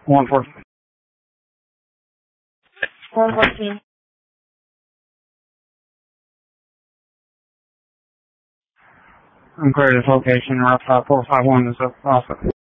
114. 114. I'm clear this location. Route 5451 is up.